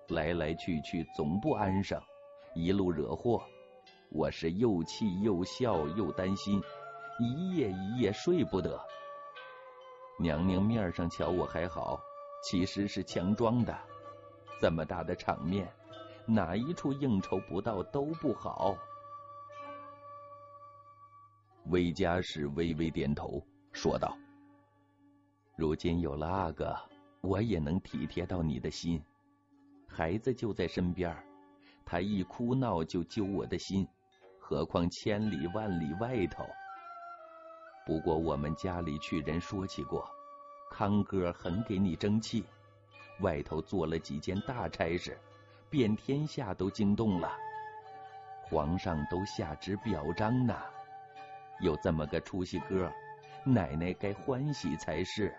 来来去去总不安生，一路惹祸，我是又气又笑又担心，一夜一夜睡不得。娘娘面上瞧我还好，其实是强装的，这么大的场面，哪一处应酬不到都不好。魏家士微微点头说道：如今有了阿哥，我也能体贴到你的心，孩子就在身边，他一哭闹就揪我的心，何况千里万里外头。不过我们家里去人说起过，康哥很给你争气，外头做了几件大差事，遍天下都惊动了，皇上都下旨表彰呢。有这么个出息哥，奶奶该欢喜才是。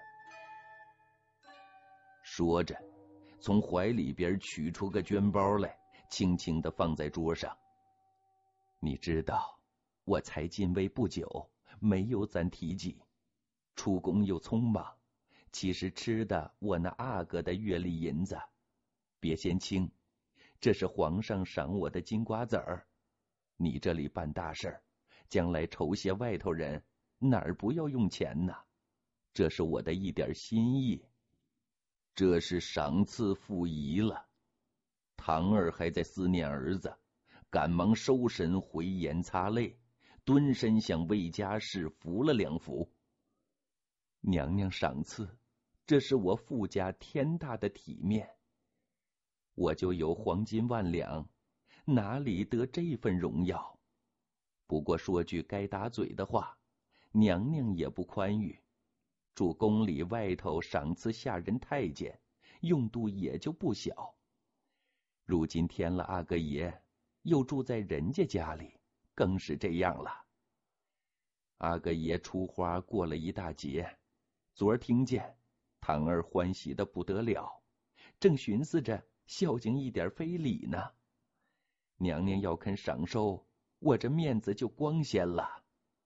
说着，从怀里边取出个绢包来，轻轻地放在桌上。你知道，我才进位不久，没有咱提及，出宫又匆忙，其实吃的我那阿哥的月例银子，别嫌轻，这是皇上赏我的金瓜子儿。你这里办大事儿，将来酬谢外头人，哪儿不要用钱呢？这是我的一点心意。这是赏赐傅仪了。堂儿还在思念儿子，赶忙收神回眼擦泪，蹲身向魏家士扶了两扶。娘娘赏赐，这是我傅家天大的体面。我就有黄金万两，哪里得这份荣耀？不过说句该打嘴的话，娘娘也不宽裕，住宫里外头赏赐下人太监，用度也就不小。如今添了阿哥爷，又住在人家家里，更是这样了。阿哥爷出花过了一大截，昨儿听见堂儿欢喜的不得了，正寻思着孝敬一点非礼呢。娘娘要肯赏收，我这面子就光鲜了。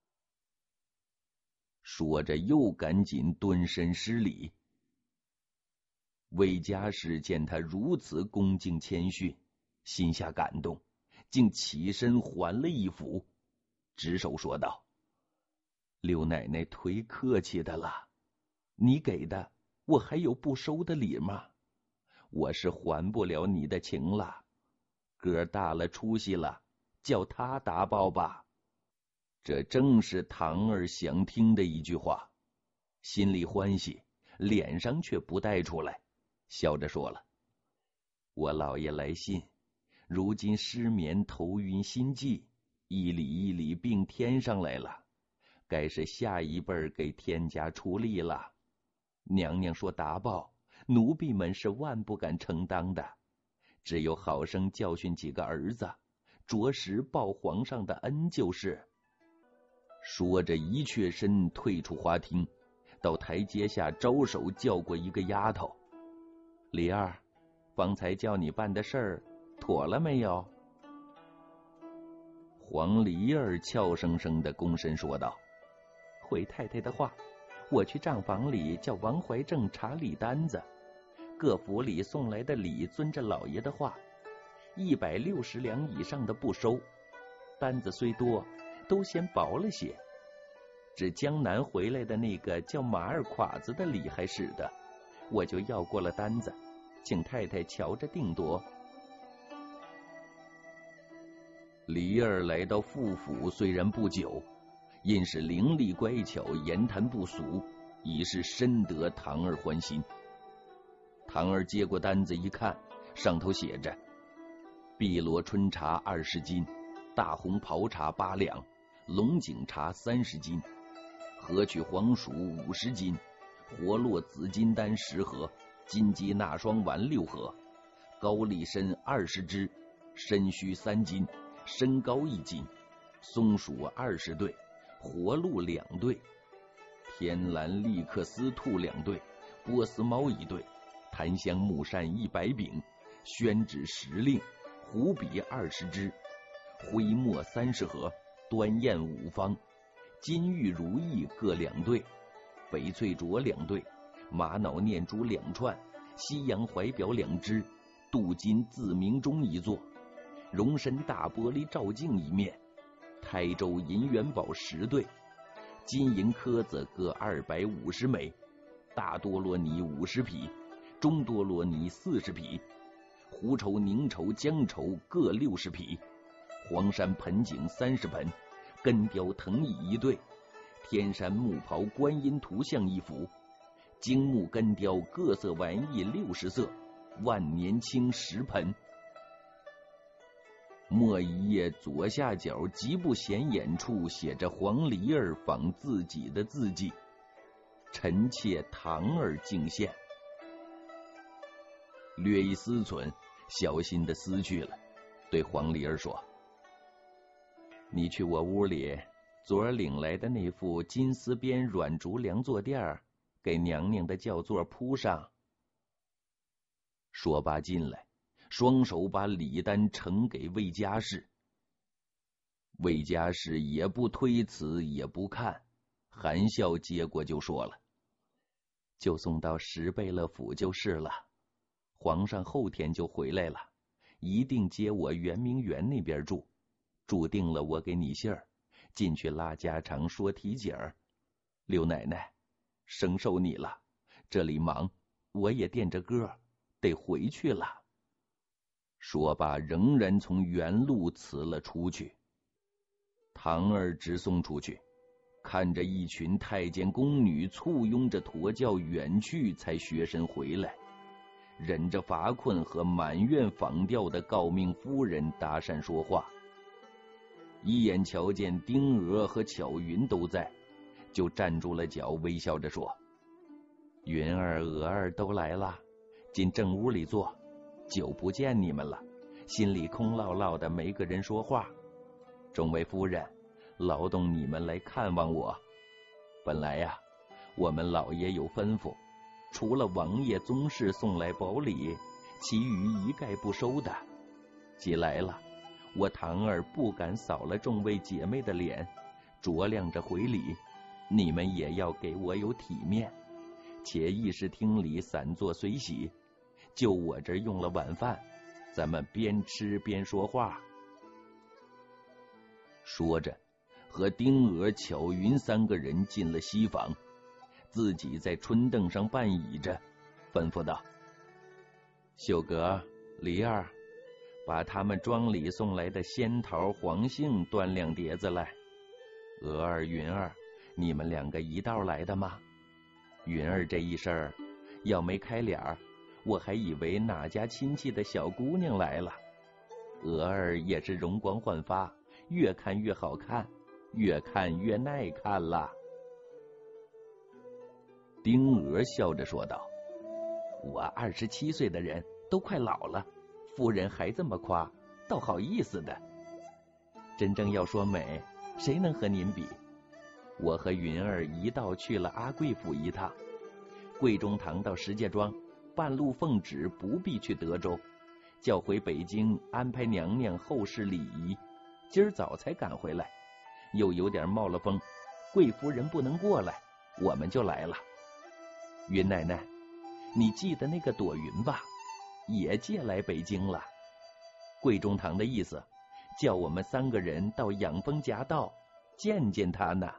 说着又赶紧蹲身施礼。魏家士见他如此恭敬谦逊，心下感动，竟起身还了一斧，执手说道：刘奶奶忒客气的了，你给的我还有不收的礼吗？我是还不了你的情了，哥大了出息了，叫他答报吧。这正是堂儿想听的一句话，心里欢喜，脸上却不带出来，笑着说了：我老爷来信，如今失眠头晕心悸，一里一里病添上来了，该是下一辈给天家出力了。娘娘说答报，奴婢们是万不敢承当的，只有好生教训几个儿子，着实报皇上的恩就是。说着一却身退出花厅，到台阶下招手叫过一个丫头：李二，方才叫你办的事儿妥了没有？黄梨儿俏生生的躬身说道：回太太的话，我去账房里叫王怀正查礼单子，各府里送来的礼遵着老爷的话，160两以上的不收，单子虽多，都嫌薄了些。只江南回来的那个叫马二侉子的礼还使得，我就要过了单子，请太太瞧着定夺。梨儿来到傅府虽然不久，因是伶俐乖巧，言谈不俗，已是深得堂儿欢心。堂儿接过单子一看，上头写着：碧螺春茶20斤，大红袍茶8两，龙井茶30斤，河曲黄薯50斤，活络紫金丹10盒，金鸡纳霜丸6盒，高丽参20只，参须3斤，参膏1斤，松鼠20对，活鹿2对，天蓝利克斯兔2对，波斯猫1对，檀香木扇100柄，宣纸10令，胡笔20支，灰墨30盒，端砚5方，金玉如意各2对，翡翠镯2对，玛瑙念珠2串，西洋怀表2只， 镀金自鸣钟一座，容身大玻璃照镜一面，台州银元宝10对，金银壳子各250枚，大多罗尼50匹，中多罗尼40匹，胡绸、宁绸、姜绸各60匹，黄山盆景30盆，根雕藤椅1对，天山木袍观音图像1幅，精木根雕各色玩意60色，万年青10盆。末一页左下角极不显眼处写着黄梨儿仿自己的字迹，臣妾堂儿敬献。略一思忖，小心地撕去了，对黄梨儿说：你去我屋里昨儿领来的那副金丝边软竹梁坐垫给娘娘的轿座铺上。说罢进来，双手把礼单呈给魏家氏。魏家氏也不推辞也不看，含笑接过就说了：就送到石贝勒府就是了，皇上后天就回来了，一定接我圆明园那边住，住定了我给你信儿，进去拉家常说体检儿。刘奶奶，生受你了，这里忙，我也惦着歌，得回去了。说罢仍然从原路辞了出去。堂儿直送出去，看着一群太监宫女簇拥着驼轿远去，才学身回来，忍着乏困和满院访调的诰命夫人搭讪说话。一眼瞧见丁娥和巧云都在，就站住了脚，微笑着说：云儿、娥儿都来了，进正屋里坐，久不见你们了，心里空落落的，没个人说话。众位夫人，劳动你们来看望我。本来呀，我们老爷有吩咐，除了王爷宗室送来宝礼，其余一概不收的。既来了，我堂儿不敢扫了众位姐妹的脸，酌量着回礼，你们也要给我有体面。且议事厅里散坐随喜，就我这儿用了晚饭，咱们边吃边说话。说着，和丁娥、巧云3个人进了西房，自己在春凳上半倚着，吩咐道：秀阁、梨儿，把他们庄里送来的仙桃、黄杏端2碟子来。娥儿、云儿，你们2个一道来的吗？云儿这一身儿，要没开脸儿，我还以为哪家亲戚的小姑娘来了。娥儿也是容光焕发，越看越好看，越看越耐看了。丁娥笑着说道：我27岁的人都快老了，夫人还这么夸，倒好意思的。真正要说美，谁能和您比？我和云儿一道去了阿贵府一趟，贵中堂到石家庄，半路奉旨不必去德州，叫回北京安排娘娘后事礼仪，今儿早才赶回来，又有点冒了风，贵夫人不能过来，我们就来了。云奶奶，你记得那个朵云吧？也借来北京了。贵中堂的意思，叫我们3个人到养蜂夹道见见他呢。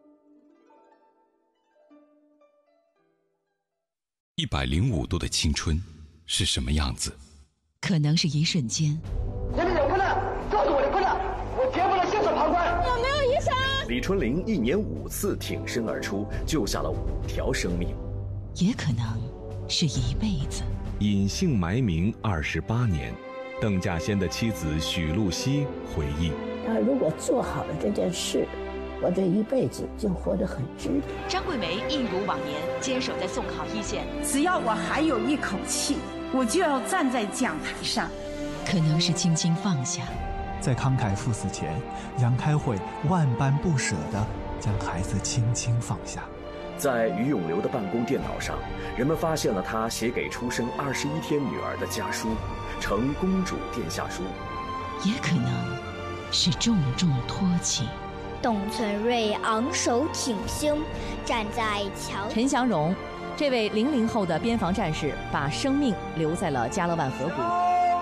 105度的青春是什么样子？ 可能是一瞬间。 这边有困难，告诉我的困难，我绝不能袖手旁观。 有没有医生？ 李春玲1年5次挺身而出，救下了5条生命。 也可能是一辈子。 隐姓埋名28年，邓稼先的妻子许露西回忆： 他如果做好了这件事，我这一辈子就活得很值得。 张桂梅一如往年坚守在送考一线， 只要我还有一口气，我就要站在讲台上。 可能是轻轻放下。 在慷慨赴死前，杨开慧万般不舍地将孩子轻轻放下。 在于永流的办公电脑上，人们发现了他写给出生21天女儿的家书，呈公主殿下书。 也可能是重重托起。 董存瑞昂首挺胸，站在桥。 陈祥荣，这位00后的边防战士，把生命留在了加勒万河谷。